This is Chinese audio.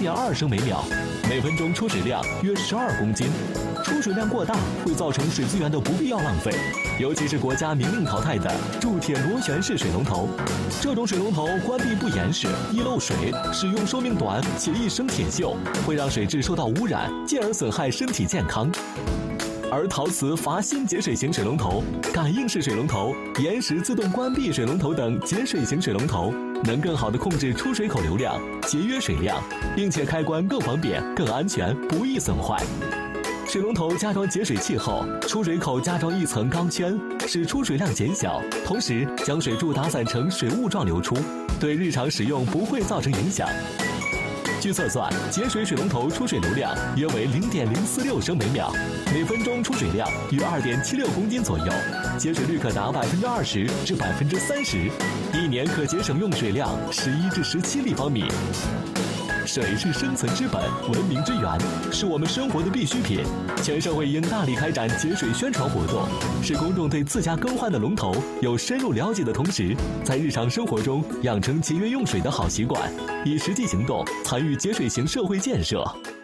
0.2升每秒，每分钟出水量约12公斤。出水量过大会造成水资源的不必要浪费，尤其是国家明令淘汰的铸铁螺旋式水龙头。这种水龙头关闭不严实，易漏水，使用寿命短且易生铁锈，会让水质受到污染，进而损害身体健康。而陶瓷阀芯节水型水龙头、感应式水龙头、延时自动关闭水龙头等节水型水龙头，能更好地控制出水口流量，节约水量，并且开关更方便、更安全，不易损坏。水龙头加装节水器后，出水口加装一层钢圈，使出水量减小，同时将水柱打散成水雾状流出，对日常使用不会造成影响。据测算，节水水龙头出水流量约为0.046升每秒，每分钟出水量约2.76公斤左右，节水率可达20%至30%，一年可节省用水量11至17立方米。水是生存之本，文明之源，是我们生活的必需品。全社会应大力开展节水宣传活动，使公众对自家更换的龙头有深入了解的同时，在日常生活中养成节约用水的好习惯，以实际行动参与节水型社会建设。